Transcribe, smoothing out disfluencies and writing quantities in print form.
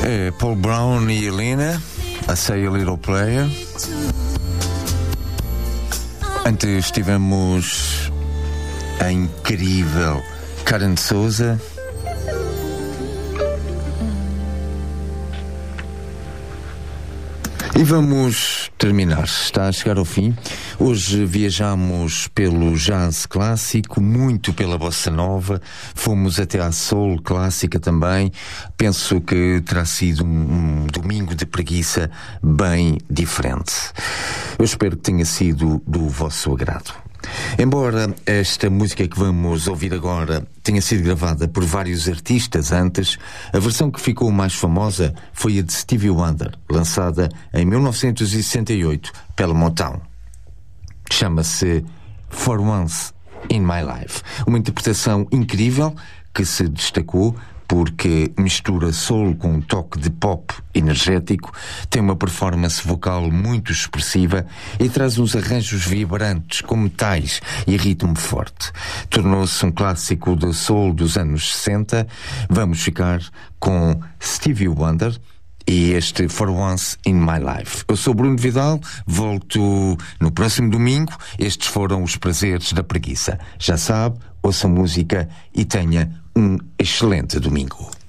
É Paul Brown e Helena, I Say a Little Player. Antes tivemos a incrível Karen Souza. E vamos terminar, está a chegar ao fim. Hoje viajamos pelo jazz clássico, muito pela bossa nova, fomos até à soul clássica também. Penso que terá sido um domingo de preguiça bem diferente. Eu espero que tenha sido do vosso agrado. Embora esta música que vamos ouvir agora tenha sido gravada por vários artistas antes, a versão que ficou mais famosa foi a de Stevie Wonder, lançada em 1968 pela Motown. Chama-se For Once in My Life. Uma interpretação incrível que se destacou porque mistura soul com um toque de pop energético, tem uma performance vocal muito expressiva e traz uns arranjos vibrantes com metais e ritmo forte. Tornou-se um clássico do soul dos anos 60. Vamos ficar com Stevie Wonder e este For Once in My Life. Eu sou Bruno Vidal, volto no próximo domingo. Estes foram os prazeres da preguiça. Já sabe, ouça música e tenha um excelente domingo.